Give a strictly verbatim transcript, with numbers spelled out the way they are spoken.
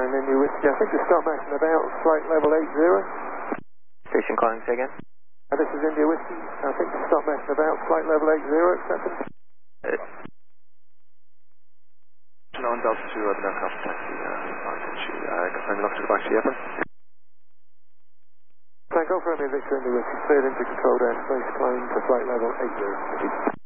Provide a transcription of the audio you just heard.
nine India Whiskey. I think to start messing about, flight level eight zero. Station calling, say again. Uh, this is India Whiskey. I think to start messing about, flight level eight zero, accepted. Uh, nine Delta two, Urban Aircraft Taxi, uh, uh, confirming lock to the back to Yemen. Tango for India Victor India Whiskey, cleared into controlled airspace, climb to flight level eight zero.